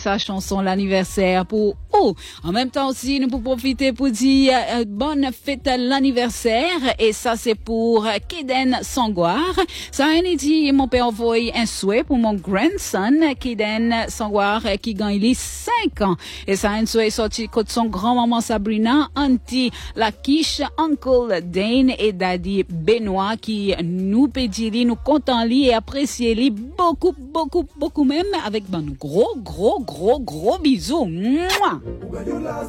sa chanson l'anniversaire pour en même temps aussi, nous pouvons profiter pour dire bonne fête à l'anniversaire. Et ça, c'est pour Keden Sangwar. Ça a dit, mon père envoie un souhait pour mon grandson, Keden Sangwar, qui gagne 5 ans. Et ça a un souhait sorti contre son grand-maman Sabrina, auntie Lakish, uncle Dane et daddy Benoît, qui nous pédit, nous content et apprécier beaucoup, beaucoup, beaucoup même avec ben, gros bisous. Mouah.